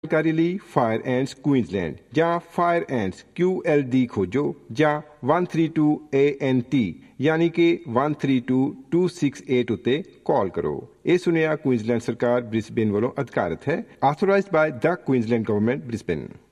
ਜਾਣਕਾਰੀ ਲਈ fire ends Queensland ਜਾਂ ਫਾਇਰ ਐਂਡਸ QLD ਖੋਜੋ ਜਾਂ 132 ANT ਯਾਨੀ ਕਿ 132268 ਉੱਤੇ ਕਾਲ ਕਰੋ। ਇਹ ਸੁਨੇਹਾ ਕੁਈਨਜ਼ਲੈਂਡ ਸਰਕਾਰ ਬ੍ਰਿਸਬੇਨ ਵੱਲੋਂ ਅਧਿਕਾਰਤ ਹੈ। ਆਥੋਰਾਈਜ਼ਡ ਬਾय ਦ ਕੁਈਨਜ਼ਲੈਂਡ ਗਵਰਨਮੈਂਟ ਬ੍ਰਿਸਬੇਨ।